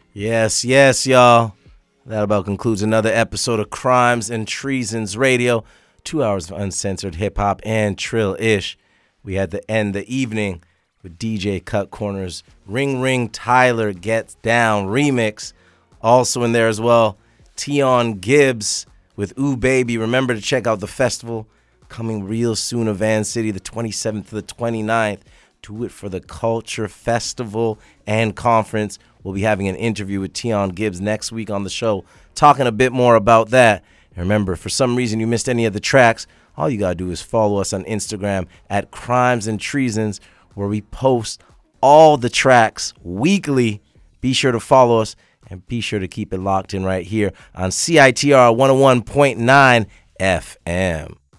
Yes, yes, y'all. That about concludes another episode of Crimes and Treasons Radio. 2 hours of uncensored hip-hop and trill-ish. We had to end the evening with DJ Cut Corner's Ring Ring Tyler Gets Down remix. Also in there as well, Tion Gibbs with Ooh Baby. Remember to check out the festival coming real soon to Van City, the 27th to the 29th. Do it for the Culture Festival and Conference. We'll be having an interview with Tion Gibbs next week on the show, talking a bit more about that. And remember, if for some reason you missed any of the tracks, all you got to do is follow us on Instagram at Crimes and Treasons, where we post all the tracks weekly. Be sure to follow us and be sure to keep it locked in right here on CITR 101.9 FM.